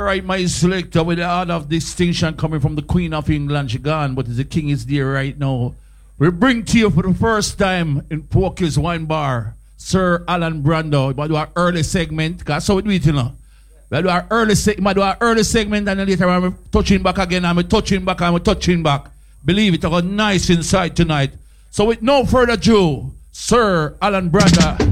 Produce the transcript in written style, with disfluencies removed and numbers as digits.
right, my selector, with the order of distinction coming from the Queen of England, she gone, but the King is there right now. We bring to you for the first time in Porky's Wine Bar, Sir Alan Brando. We do our early segment, because so we do it, you know. We do our early segment, and then later I'm touching back again, I'm touching back. Believe it, I got nice inside tonight. So with no further ado, Sir Alan Brando.